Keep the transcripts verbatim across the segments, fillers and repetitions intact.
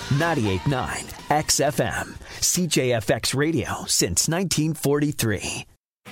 ninety-eight point nine X F M, C J F X Radio since nineteen forty-three.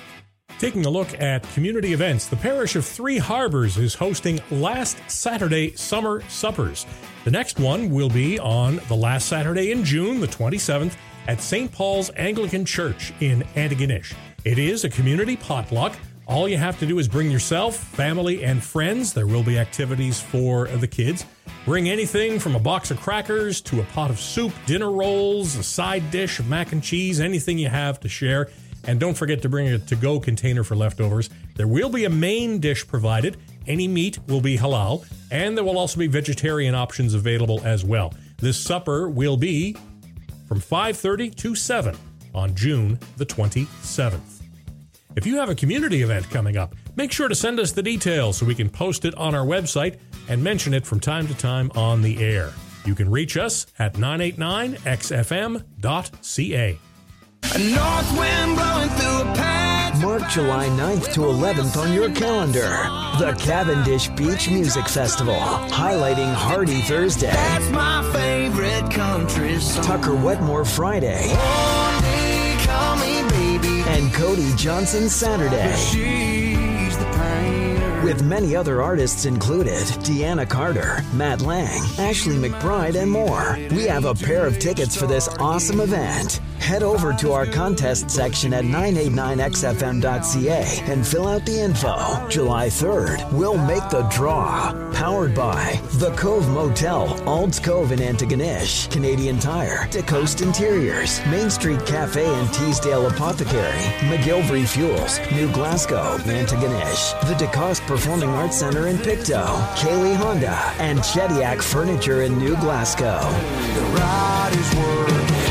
Taking a look at community events, the parish of Three Harbors is hosting Last Saturday Summer Suppers. The next one will be on the last Saturday in June, the twenty-seventh, at Saint Paul's Anglican Church in Antigonish. It is a community potluck. All you have to do is bring yourself, family, and friends. There will be activities for the kids. Bring anything from a box of crackers to a pot of soup, dinner rolls, a side dish of mac and cheese, anything you have to share. And don't forget to bring a to-go container for leftovers. There will be a main dish provided. Any meat will be halal. And there will also be vegetarian options available as well. This supper will be from five thirty to seven on June the twenty-seventh. If you have a community event coming up, make sure to send us the details so we can post it on our website and mention it from time to time on the air. You can reach us at nine eight nine X F M dot C A. A north wind blowing through a patch. Mark July ninth to eleventh on your calendar. The Cavendish Beach Music Festival, highlighting Hardy Thursday. That's my favorite country song. Tucker Wetmore Friday. One day call me baby. And Cody Johnson Saturday. She's the painter. With many other artists included, Deanna Carter, Matt Lang, Ashley McBride, and more. We have a pair of tickets for this awesome event. Head over to our contest section at nine eight nine X F M dot C A and fill out the info. July third, we'll make the draw. Powered by The Cove Motel, Ald's Cove in Antigonish, Canadian Tire, DeCoast Interiors, Main Street Cafe and Teasdale Apothecary, McGilvery Fuels, New Glasgow, Antigonish, the DeCoste Performing Arts Center in Pictou, Kaylee Honda, and Chediak Furniture in New Glasgow. The ride is worth it.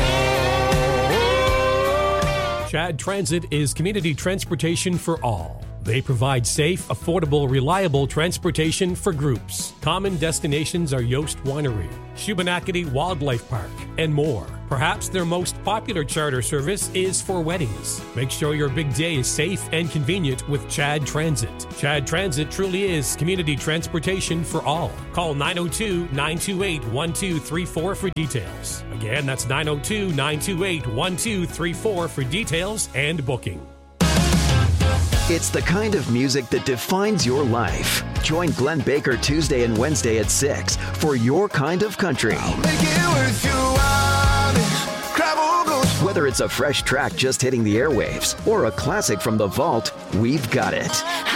Chad Transit is community transportation for all. They provide safe, affordable, reliable transportation for groups. Common destinations are Yost Winery, Shubenacadie Wildlife Park, and more. Perhaps their most popular charter service is for weddings. Make sure your big day is safe and convenient with Chad Transit. Chad Transit truly is community transportation for all. Call nine oh two, nine two eight, one two three four for details. Again, that's nine oh two, nine two eight, one two three four for details and booking. It's the kind of music that defines your life. Join Glenn Baker Tuesday and Wednesday at six for Your Kind of Country. Make it worth your while. Travel goes. Whether it's a fresh track just hitting the airwaves or a classic from the vault, we've got it.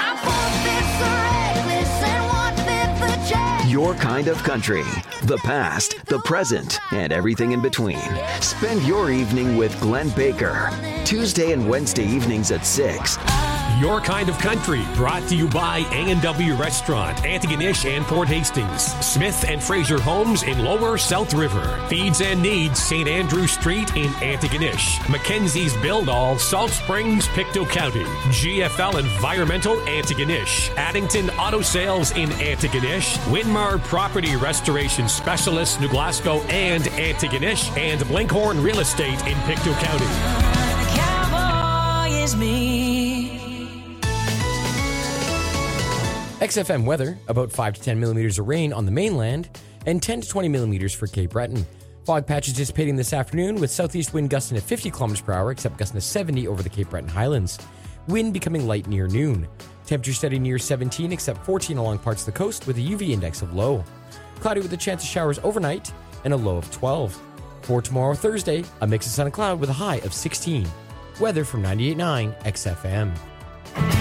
Your Kind of Country. The past, the present, and everything in between. Spend your evening with Glenn Baker. Tuesday and Wednesday evenings at six. Your Kind of Country, brought to you by A and W Restaurant, Antigonish and Port Hastings, Smith and Fraser Homes in Lower South River, Feeds and Needs, Saint Andrew Street in Antigonish, Mackenzie's Build All, Salt Springs, Pictou County, G F L Environmental, Antigonish, Addington Auto Sales in Antigonish, Winmar Property Restoration Specialists, New Glasgow and Antigonish, and Blinkhorn Real Estate in Pictou County. The cowboy is me. X F M weather, about five to ten millimeters of rain on the mainland and ten to twenty millimeters for Cape Breton. Fog patches dissipating this afternoon with southeast wind gusting at fifty kilometers per hour, except gusting to seventy over the Cape Breton Highlands. Wind becoming light near noon. Temperature steady near seventeen, except fourteen along parts of the coast with a U V index of low. Cloudy with a chance of showers overnight and a low of twelve. For tomorrow, Thursday, a mix of sun and cloud with a high of sixteen. Weather from ninety-eight point nine X F M.